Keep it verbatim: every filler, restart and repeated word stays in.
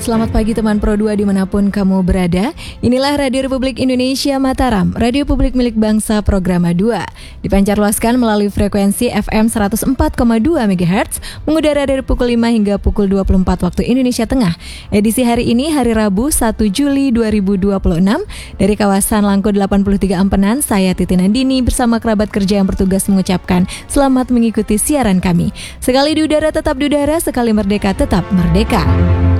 Selamat pagi teman Pro dua dimanapun kamu berada. Inilah Radio Republik Indonesia Mataram, radio publik milik bangsa Programa dua. Dipancarluaskan melalui frekuensi F M seratus empat koma dua megahertz, mengudara dari pukul lima hingga pukul dua puluh empat waktu Indonesia Tengah. Edisi hari ini hari Rabu satu Juli dua ribu dua puluh enam. Dari kawasan Langko delapan puluh tiga Ampenan, saya Titi Nandini bersama kerabat kerja yang bertugas mengucapkan selamat mengikuti siaran kami. Sekali di udara tetap di udara, sekali merdeka tetap merdeka.